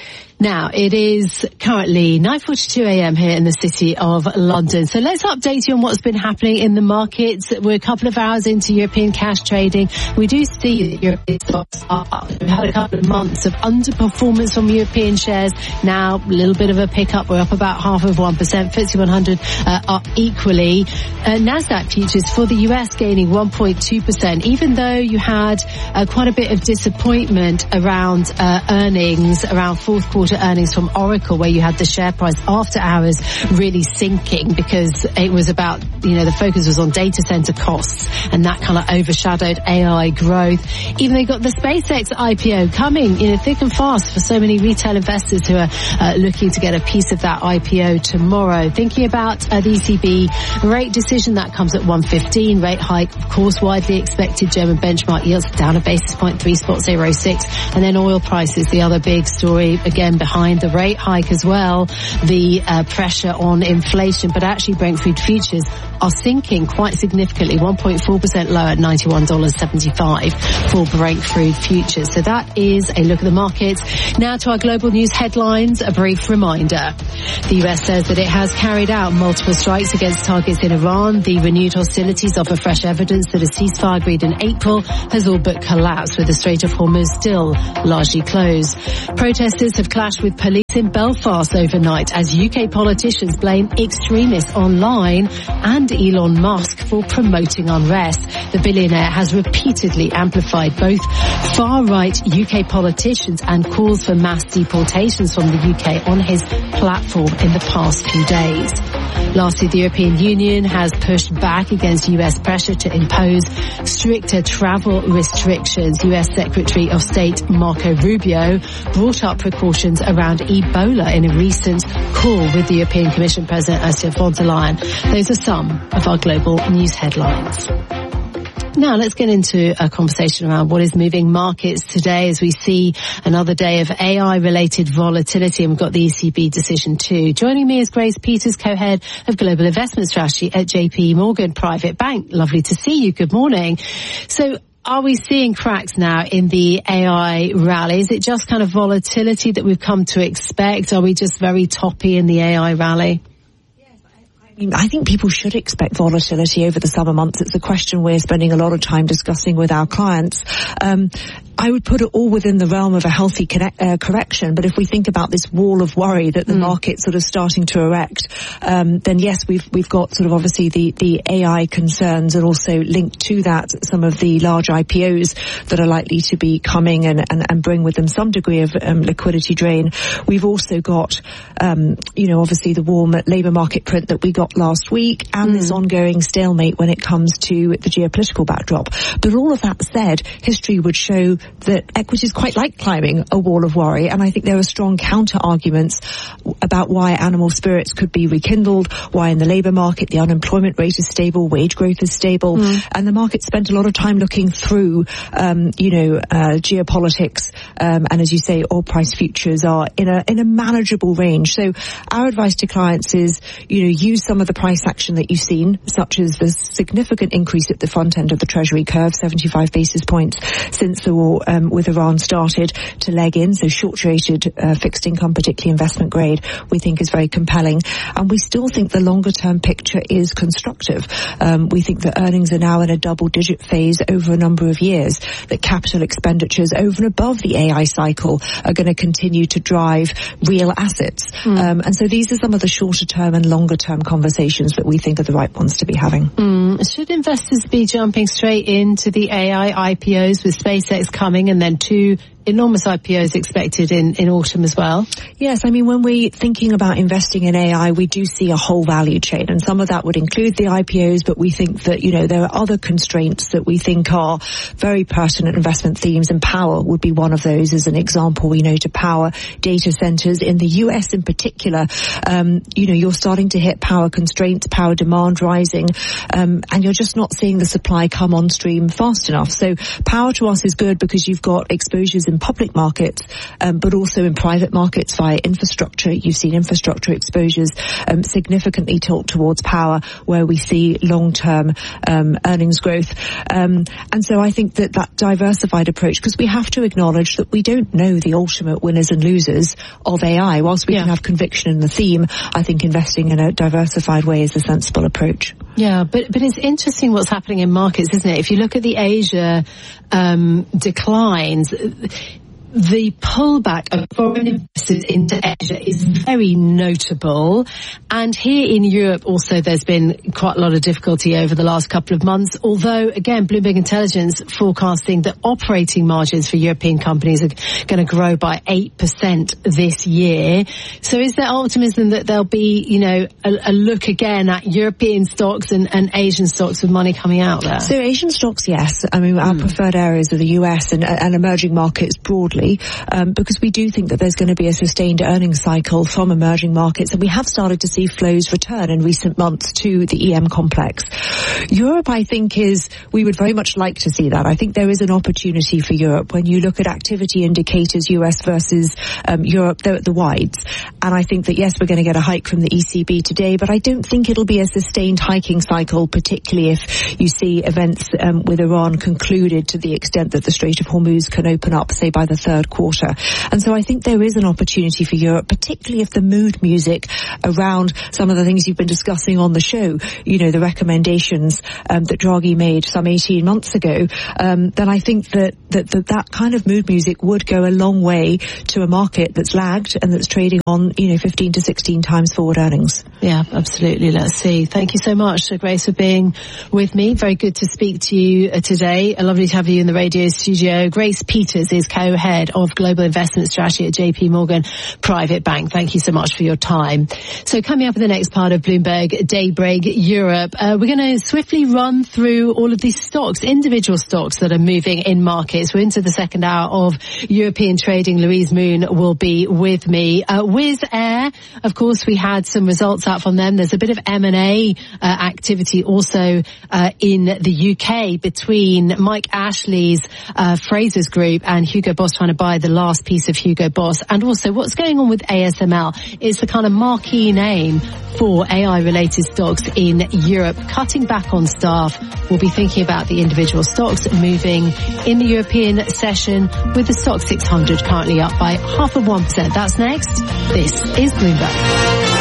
Now, it is currently nine forty-two a.m. here in the city of London. So let's update you on what's been happening in the markets. We're a couple of hours into European cash trading. We do see that European stocks are up. We've had a couple of months of underperformance from European shares. Now, a little bit of a pickup. We're up about half of one percent. F T S E one hundred uh, up equally. Uh, NASDAQ futures for the U S gaining one point two percent, even though you had uh, quite a bit of disappointment around uh, earnings, around fourth quarter earnings from Oracle, where you had the share price after hours really sinking because it was about, you know, the focus was on data center costs, and that kind of overshadowed A I growth. Even they got the SpaceX I P O coming, you know, thick and fast for so many retail investors who are uh, looking to get a piece of that I P O tomorrow. Thinking about uh, the E C B rate decision, that comes at one fifteen. Rate hike, of course, widely expected. German benchmark yields down a basis point, three spot zero six. And then oil prices, the other big story, again behind the rate hike as well, the uh, pressure on inflation. But actually Brent crude futures are sinking quite significantly, one point four percent lower at ninety-one dollars seventy-five for Brent crude futures. So that is a look at the markets. Now to our global news headlines, a brief reminder. The U S says that it has carried out multiple strikes against targets in Iran. The renewed hostilities offer fresh evidence that a ceasefire agreed in April has all but collapsed, with the Strait of Hormuz still largely closed. Protesters have clashed with police in Belfast overnight as U K politicians blame extremists online and Elon Musk for promoting unrest. The billionaire has repeatedly amplified both far-right U K politicians and calls for mass deportations from the U K on his platform in the past few days. Lastly, the European Union has pushed back against U S pressure to impose stricter travel restrictions. U S Secretary of State Marco Rubio brought up precautions around Ebola in a recent call with the European Commission President Ursula von der Leyen. Those are some of our global news headlines. Now let's get into a conversation around what is moving markets today as we see another day of A I-related volatility, and we've got the E C B decision too. Joining me is Grace Peters, co-head of Global Investment Strategy at J P Morgan Private Bank. Lovely to see you. Good morning. So are we seeing cracks now in the A I rally? Is it just kind of volatility that we've come to expect? Are we just very toppy in the A I rally? I think people should expect volatility over the summer months. It's a question we're spending a lot of time discussing with our clients. Um, I would put it all within the realm of a healthy connect, uh, correction. But if we think about this wall of worry that the mm. market's sort of starting to erect, um, then yes, we've we've got sort of obviously the, the A I concerns, and also linked to that some of the large I P Os that are likely to be coming and, and, and bring with them some degree of um, liquidity drain. We've also got, um, you know, obviously the warm labour market print that we got last week, and mm. this ongoing stalemate when it comes to the geopolitical backdrop. But all of that said, history would show that equities quite like climbing a wall of worry, and I think there are strong counter arguments about why animal spirits could be rekindled, why in the labour market the unemployment rate is stable, wage growth is stable, mm. and the market spent a lot of time looking through, um, you know, uh, geopolitics, um, and as you say, oil price futures are in a in a manageable range. So our advice to clients is, you know, use some of the price action that you've seen, such as the significant increase at the front end of the Treasury curve, seventy-five basis points since the war um, with Iran started, to leg in. So short-rated uh, fixed income, particularly investment grade, we think is very compelling. And we still think the longer-term picture is constructive. Um, we think that earnings are now in a double-digit phase over a number of years, that capital expenditures over and above the A I cycle are going to continue to drive real assets. Mm. Um, and so these are some of the shorter-term and longer-term conversations that we think are the right ones to be having. Mm. Should investors be jumping straight into the A I I P Os with SpaceX coming and then two enormous I P Os expected in, in autumn as well? Yes, I mean, when we're thinking about investing in A I, we do see a whole value chain, and some of that would include the I P Os, but we think that, you know, there are other constraints that we think are very pertinent investment themes, and power would be one of those as an example, you know, to power data centers in the U S in particular. Um, you know, you're starting to hit power constraints, power demand rising, um, and you're just not seeing the supply come on stream fast enough. So power to us is good because you've got exposures in in public markets, um, but also in private markets via infrastructure. You've seen infrastructure exposures um, significantly tilt towards power, where we see long-term um, earnings growth. Um, and so I think that that diversified approach, because we have to acknowledge that we don't know the ultimate winners and losers of A I. Whilst we yeah. can have conviction in the theme, I think investing in a diversified way is a sensible approach. Yeah, but but it's interesting what's happening in markets, isn't it? If you look at the Asia um, declines, the pullback of foreign investors into Asia is very notable. And here in Europe also there's been quite a lot of difficulty over the last couple of months, although, again, Bloomberg Intelligence forecasting that operating margins for European companies are going to grow by eight percent this year. So is there optimism that there'll be, you know, a, a look again at European stocks and, and Asian stocks with money coming out there? So Asian stocks, yes. I mean, our mm. preferred areas are the U S and, and emerging markets broadly. Um, because we do think that there's going to be a sustained earnings cycle from emerging markets, and we have started to see flows return in recent months to the E M complex. Europe, I think, is, we would very much like to see that. I think there is an opportunity for Europe when you look at activity indicators, U S versus um, Europe, they're at the wides. And I think that, yes, we're going to get a hike from the E C B today, but I don't think it'll be a sustained hiking cycle, particularly if you see events um, with Iran concluded to the extent that the Strait of Hormuz can open up, say, by the third quarter. And so I think there is an opportunity for Europe, particularly if the mood music around some of the things you've been discussing on the show, you know, the recommendations um, that Draghi made some eighteen months ago, um, then I think that, that, that that kind of mood music would go a long way to a market that's lagged and that's trading on, you know, fifteen to sixteen times forward earnings. Yeah, absolutely. Let's see. Thank you so much, Grace, for being with me. Very good to speak to you uh, today. Lovely to have you in the radio studio. Grace Peters is co-head of Global Investment Strategy at J P Morgan Private Bank. Thank you so much for your time. So coming up in the next part of Bloomberg Daybreak Europe, uh, we're going to swiftly run through all of these stocks, individual stocks that are moving in markets. We're into the second hour of European trading. Louise Moon will be with me. Uh, Wizz Air, of course, we had some results out from them. There's a bit of M and A uh, activity also uh, in the U K between Mike Ashley's uh, Frasers Group and Hugo Boss trying to buy the last piece of Hugo Boss. And also what's going on with A S M L is the kind of marquee name for A I related stocks in Europe. Cutting back on staff. We'll be thinking about the individual stocks moving in the European session, with the stock six hundred currently up by half of one percent. That's next. This is Bloomberg.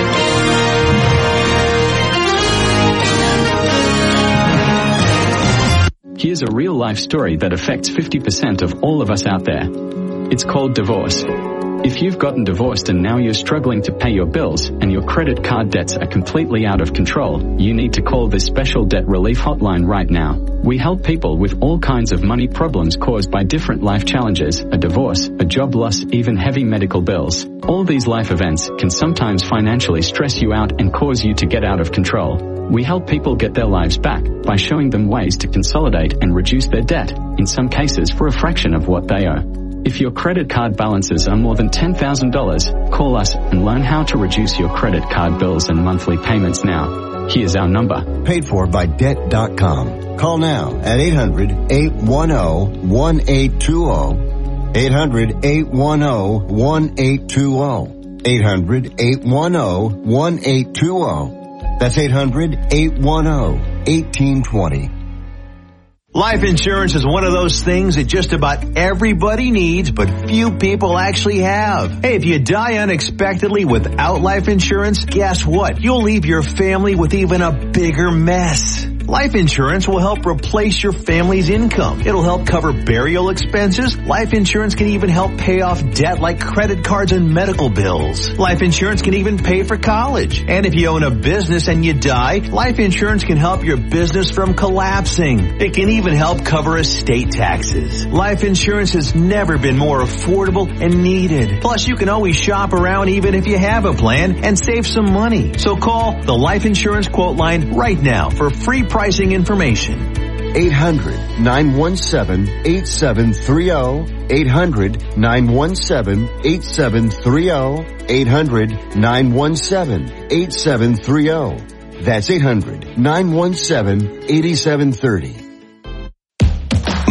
Here's a real-life story that affects fifty percent of all of us out there. It's called divorce. If you've gotten divorced and now you're struggling to pay your bills and your credit card debts are completely out of control, you need to call this special debt relief hotline right now. We help people with all kinds of money problems caused by different life challenges, a divorce, a job loss, even heavy medical bills. All these life events can sometimes financially stress you out and cause you to get out of control. We help people get their lives back by showing them ways to consolidate and reduce their debt, in some cases for a fraction of what they owe. If your credit card balances are more than ten thousand dollars, call us and learn how to reduce your credit card bills and monthly payments now. Here's our number. Paid for by debt dot com. Call now at eight hundred, eight one zero, one eight two zero. eight hundred, eight one zero, one eight two zero. eight hundred, eight one zero, one eight two zero. That's eight hundred, eight one zero, one eight two zero. Life insurance is one of those things that just about everybody needs, but few people actually have. Hey, if you die unexpectedly without life insurance, guess what? You'll leave your family with even a bigger mess. Life insurance will help replace your family's income. It'll help cover burial expenses. Life insurance can even help pay off debt like credit cards and medical bills. Life insurance can even pay for college. And if you own a business and you die, life insurance can help your business from collapsing. It can even help cover estate taxes. Life insurance has never been more affordable and needed. Plus, you can always shop around even if you have a plan and save some money. So call the Life Insurance Quote Line right now for free pricing information. eight hundred, nine one seven, eight seven three zero. eight hundred, nine one seven, eight seven three zero. eight hundred, nine one seven, eight seven three zero. That's eight hundred, nine one seven, eight seven three zero.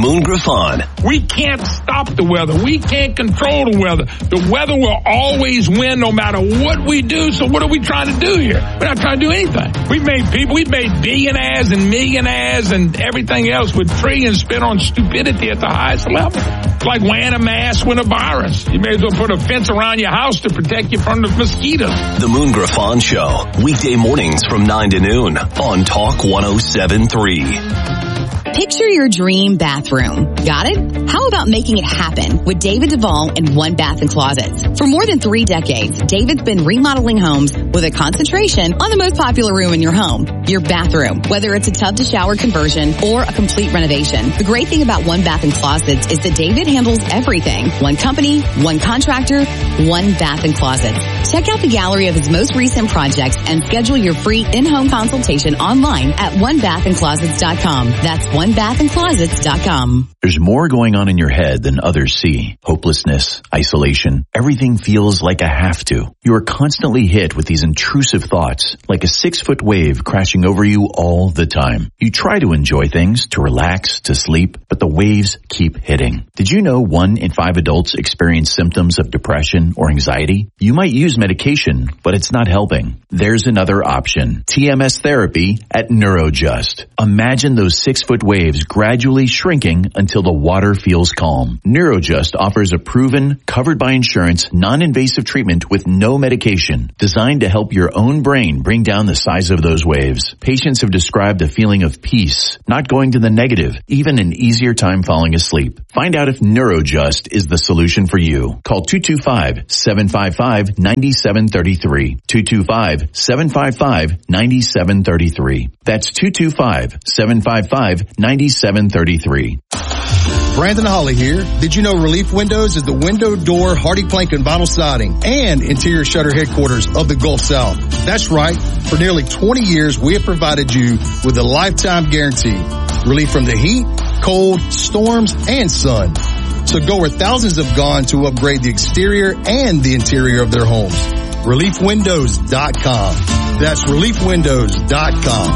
Moon Griffon. We can't stop the weather. We can't control the weather. The weather will always win no matter what we do. So what are we trying to do here? We're not trying to do anything. We've made people, we've made billionaires and millionaires and everything else with trillions spent on stupidity at the highest level. It's like wearing a mask with a virus. You may as well put a fence around your house to protect you from the mosquitoes. The Moon Griffon Show, weekday mornings from nine to noon on Talk one oh seven point three. Picture your dream bathroom. Got it? How about making it happen with David Duvall and One Bath and Closets? For more than three decades, David's been remodeling homes with a concentration on the most popular room in your home, your bathroom, whether it's a tub to shower conversion or a complete renovation. The great thing about One Bath and Closets is that David handles everything. One company, one contractor, One Bath and Closets. Check out the gallery of his most recent projects and schedule your free in-home consultation online at one bath and closets dot com. That's one bath and closets dot com. There's more going on in your head than others see. Hopelessness, isolation, everything feels like a have to. You are constantly hit with these intrusive thoughts, like a six-foot wave crashing over you all the time. You try to enjoy things, to relax, to sleep, but the waves keep hitting. Did you know one in five adults experience symptoms of depression or anxiety? You might use medication, but it's not helping. There's another option. T M S therapy at Neurojust. Imagine those six-foot waves gradually shrinking until the water feels calm. Neurojust offers a proven, covered by insurance, non-invasive treatment with no medication, designed to help your own brain bring down the size of those waves. Patients have described a feeling of peace, not going to the negative, even an easier time falling asleep. Find out if Neurojust is the solution for you. Call two two five, seven five five, nine seven three three. two two five, seven five five, nine seven three three. That's two two five, seven five five, nine seven three three. Brandon Holly here. Did you know Relief Windows is the window, door, hardy plank, and vinyl siding and interior shutter headquarters of the Gulf South? That's right. For nearly twenty years, we have provided you with a lifetime guarantee. Relief from the heat, cold, storms, and sun. So go where thousands have gone to upgrade the exterior and the interior of their homes. relief windows dot com. That's relief windows dot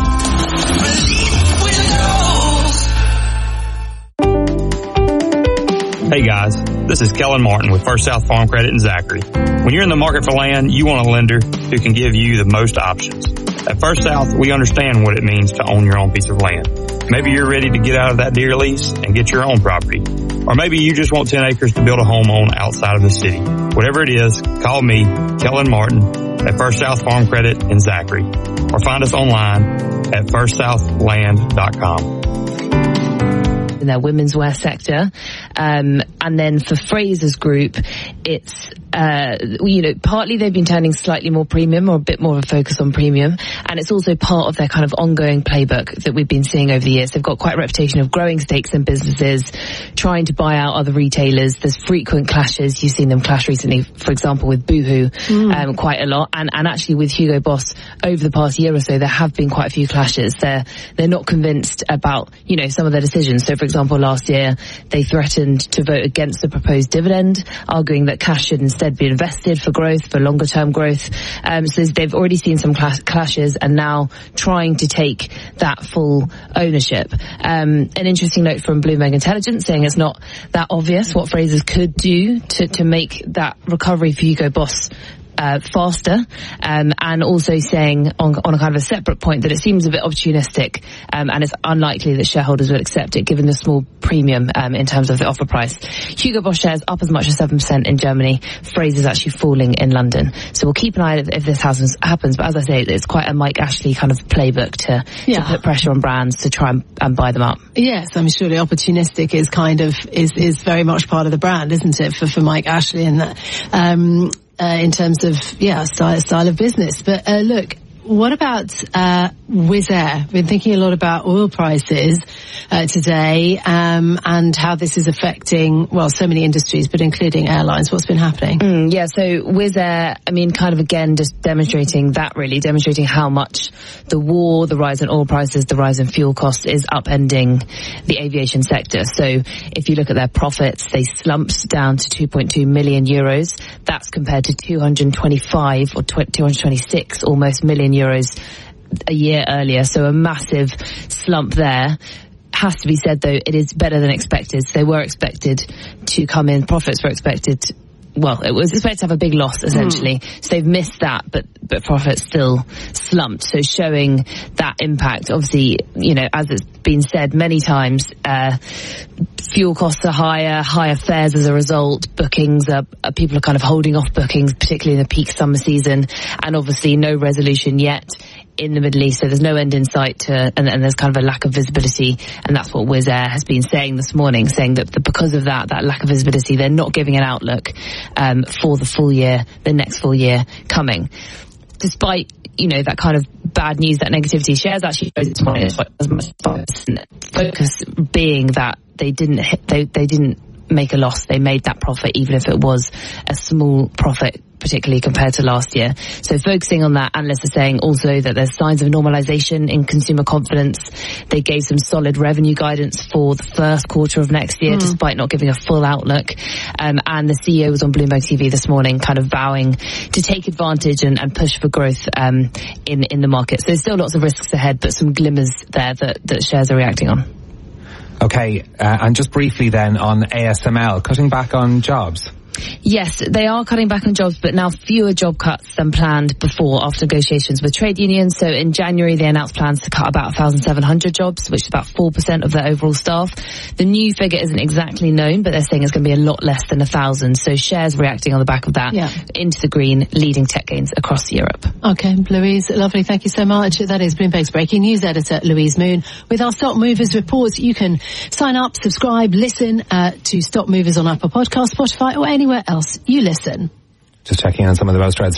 com. Hey guys, this is Kellen Martin with First South Farm Credit in Zachary. When you're in the market for land, you want a lender who can give you the most options. At First South, we understand what it means to own your own piece of land. Maybe you're ready to get out of that deer lease and get your own property. Or maybe you just want ten acres to build a home on outside of the city. Whatever it is, call me, Kellen Martin, at First South Farm Credit in Zachary. Or find us online at first south land dot com. In their women's wear sector. Um, and then for Fraser's Group, it's, uh, you know, partly they've been turning slightly more premium or a bit more of a focus on premium. And it's also part of their kind of ongoing playbook that we've been seeing over the years. They've got quite a reputation of growing stakes in businesses, trying to buy out other retailers. There's frequent clashes. You've seen them clash recently, for example, with Boohoo, mm. um, quite a lot. And, and actually with Hugo Boss over the past year or so, there have been quite a few clashes. They're, they're not convinced about, you know, some of their decisions. So for example, last year, they threatened to vote against the proposed dividend, arguing that cash should instead be invested for growth, for longer term growth. Um, so they've already seen some clash- clashes and now trying to take that full ownership. Um, an interesting note from Bloomberg Intelligence saying it's not that obvious what Frasers could do to, to make that recovery for Hugo Boss Uh, faster, um, and also saying on, on a kind of a separate point that it seems a bit opportunistic, um, and it's unlikely that shareholders will accept it given the small premium um, in terms of the offer price. Hugo Boss shares up as much as seven percent in Germany. Fraser's actually falling in London. So we'll keep an eye if, if this happens, happens. But as I say, it's quite a Mike Ashley kind of playbook to, yeah. to put pressure on brands to try and, and buy them up. Yes, I'm sure the opportunistic is kind of is is very much part of the brand, isn't it, for for Mike Ashley and that. Um, Uh, in terms of, yeah, style, style of business. But uh, look, what about uh, Wizz Air? We've been thinking a lot about oil prices uh, today um, and how this is affecting, well, so many industries, but including airlines. What's been happening? Mm, yeah, so Wizz Air, I mean, kind of again, just demonstrating that really, demonstrating how much the war, the rise in oil prices, the rise in fuel costs is upending the aviation sector. So if you look at their profits, they slumped down to two point two million euros. That's compared to two hundred twenty-five or two hundred twenty-six almost million euros a year earlier. So a massive slump there. has to be said, though, it is better than expected. So they were expected to come in, profits were expected, well, it was expected to have a big loss, essentially. Mm. So they've missed that, but, but profits still slumped. So showing that impact, obviously, you know, as it's been said many times, uh, fuel costs are higher, higher fares as a result, bookings are, are, people are kind of holding off bookings, particularly in the peak summer season, and obviously no resolution yet in the Middle East, so there's no end in sight to, and, and there's kind of a lack of visibility, and that's what Wizz Air has been saying this morning, saying that the, because of that, that lack of visibility, they're not giving an outlook um, for the full year, the next full year coming. Despite, you know, that kind of bad news, that negativity, shares actually rose this morning as much as five percent. Focus being that they didn't hit, they, they didn't make a loss, they made that profit, even if it was a small profit, particularly compared to last year. So focusing on that, analysts are saying also that there's signs of normalization in consumer confidence. They gave some solid revenue guidance for the first quarter of next year, mm. despite not giving a full outlook. Um, and the C E O was on Bloomberg T V this morning, kind of vowing to take advantage and, and push for growth um, in, in the market. So there's still lots of risks ahead, but some glimmers there that, that shares are reacting on. Okay, uh, and just briefly then on A S M L, cutting back on jobs. Yes, they are cutting back on jobs, but now fewer job cuts than planned before after negotiations with trade unions. So in January, they announced plans to cut about one thousand seven hundred jobs, which is about four percent of their overall staff. The new figure isn't exactly known, but they're saying it's going to be a lot less than one thousand. So shares reacting on the back of that yeah. into the green, leading tech gains across Europe. Okay, Louise, lovely. Thank you so much. That is Bloomberg's breaking news editor, Louise Moon. With our Stock Movers reports, you can sign up, subscribe, listen uh, to Stock Movers on Apple Podcasts, Spotify, or anywhere else you listen. Just checking on some of the most read